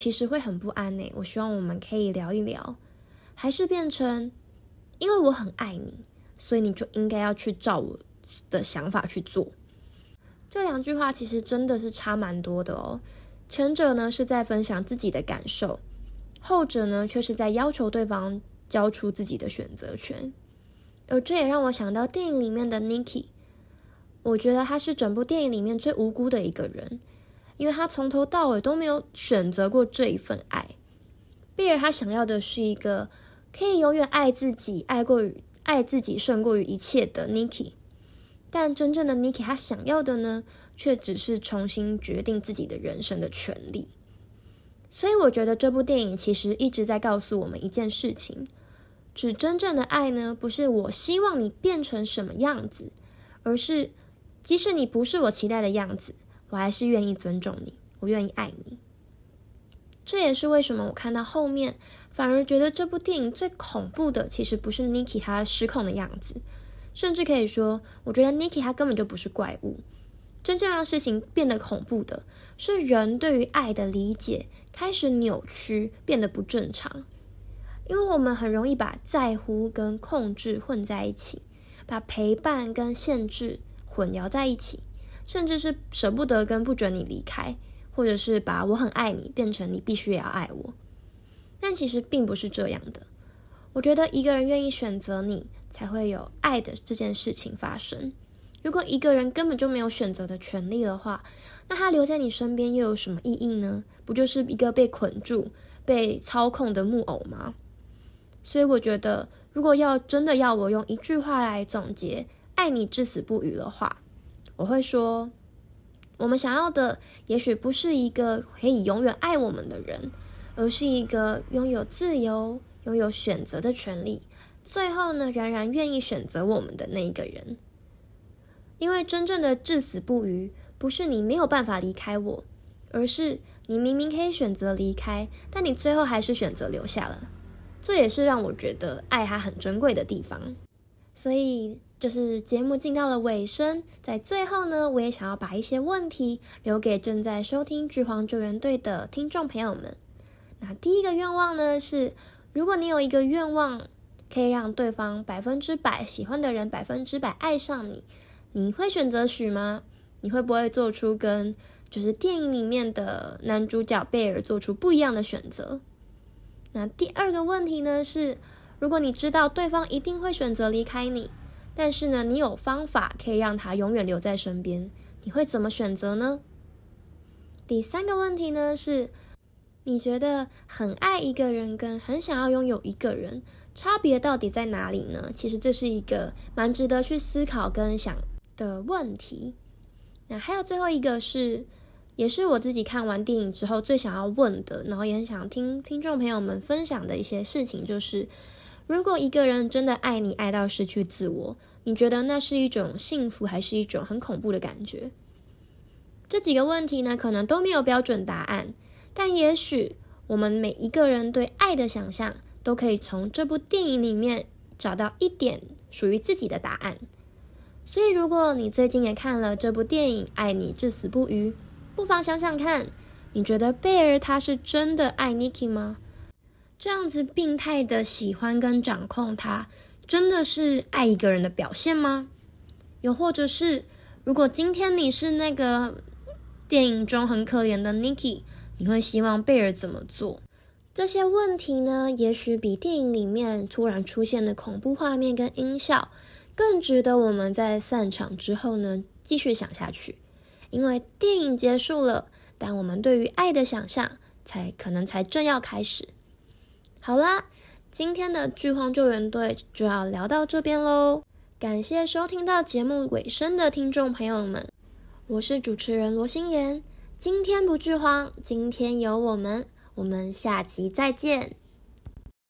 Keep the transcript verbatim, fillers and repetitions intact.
其实会很不安耶。我希望我们可以聊一聊，还是变成因为我很爱你，所以你就应该要去照我的想法去做。这两句话其实真的是差蛮多的哦。前者呢是在分享自己的感受，后者呢却是在要求对方交出自己的选择权。而这也让我想到电影里面的 Nikki， 我觉得他是整部电影里面最无辜的一个人，因为他从头到尾都没有选择过这一份爱。贝尔他想要的是一个可以永远爱自己、爱过于爱自己胜过于一切的 Nikki， 但真正的 Nikki 他想要的呢，却只是重新决定自己的人生的权利。所以我觉得这部电影其实一直在告诉我们一件事情，指真正的爱呢，不是我希望你变成什么样子，而是即使你不是我期待的样子，我还是愿意尊重你，我愿意爱你。这也是为什么我看到后面反而觉得这部电影最恐怖的其实不是 Nikki 他失控的样子，甚至可以说我觉得 Nikki 他根本就不是怪物，真正让事情变得恐怖的是人对于爱的理解开始扭曲，变得不正常。因为我们很容易把在乎跟控制混在一起，把陪伴跟限制混淆在一起，甚至是舍不得跟不准你离开，或者是把我很爱你变成你必须也要爱我。但其实并不是这样的。我觉得一个人愿意选择你，才会有爱的这件事情发生。如果一个人根本就没有选择的权利的话，那他留在你身边又有什么意义呢？不就是一个被捆住、被操控的木偶吗？所以我觉得，如果要真的要我用一句话来总结爱你至死不渝的话，我会说，我们想要的也许不是一个可以永远爱我们的人，而是一个拥有自由、拥有选择的权利，最后呢，仍然愿意选择我们的那一个人。因为真正的至死不渝，不是你没有办法离开我，而是你明明可以选择离开，但你最后还是选择留下了。这也是让我觉得爱它很珍贵的地方。所以就是节目进到了尾声，在最后呢，我也想要把一些问题留给正在收听剧荒救援队的听众朋友们。那第一个愿望呢是，如果你有一个愿望可以让对方百分之百喜欢的人百分之百爱上你，你会选择许吗？你会不会做出跟就是电影里面的男主角贝尔做出不一样的选择？那第二个问题呢是，如果你知道对方一定会选择离开你，但是呢，你有方法可以让他永远留在身边，你会怎么选择呢？第三个问题呢是，你觉得很爱一个人跟很想要拥有一个人，差别到底在哪里呢？其实这是一个蛮值得去思考跟想的问题。那还有最后一个是，也是我自己看完电影之后最想要问的，然后也很想听听众朋友们分享的一些事情，就是如果一个人真的爱你爱到失去自我，你觉得那是一种幸福还是一种很恐怖的感觉？这几个问题呢，可能都没有标准答案，但也许我们每一个人对爱的想象都可以从这部电影里面找到一点属于自己的答案。所以如果你最近也看了这部电影《爱你至死不渝》，不妨想想看，你觉得贝尔他是真的爱 Nikki 吗？这样子病态的喜欢跟掌控他，真的是爱一个人的表现吗？又或者是，如果今天你是那个电影中很可怜的 Nikki， 你会希望贝尔怎么做？这些问题呢，也许比电影里面突然出现的恐怖画面跟音效更值得我们在散场之后呢继续想下去。因为电影结束了，但我们对于爱的想象才可能才正要开始。好啦，今天的剧荒救援队就要聊到这边咯，感谢收听到节目尾声的听众朋友们，我是主持人罗心妍，今天不剧荒，今天有我们，我们下集再见。